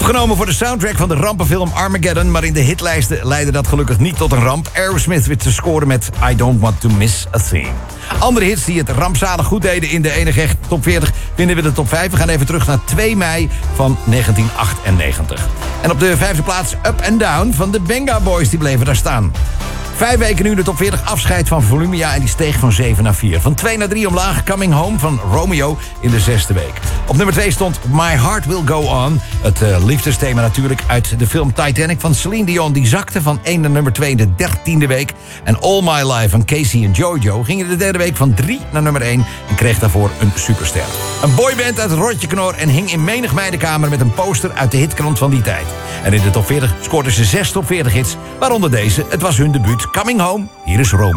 Opgenomen voor de soundtrack van de rampenfilm Armageddon... maar in de hitlijsten leidde dat gelukkig niet tot een ramp. Aerosmith wist te scoren met I Don't Want To Miss A Thing. Andere hits die het rampzalig goed deden in de enige echte top 40... vinden we de top 5. We gaan even terug naar 2 mei van 1998. En op de 5e plaats Up and Down van de Venga Boys, die bleven daar staan. 5 weken nu in de top 40, afscheid van Volumia en die steeg van 7 naar 4. Van 2 naar 3 omlaag, Coming Home van Romeo in de 6e week. Op nummer 2 stond My Heart Will Go On. Het liefdesthema natuurlijk uit de film Titanic van Celine Dion. Die zakte van 1 naar nummer 2 in de 13e week. En All My Life van Casey en Jojo ging in de 3e week van 3 naar nummer 1... en kreeg daarvoor een superster. Een boyband uit Rotjeknor en hing in menig meidenkamer... met een poster uit de hitkrant van die tijd. En in de top 40 scoorden ze 6 top 40 hits, waaronder deze. Het was hun debuut Coming Home. Hier is Romeo.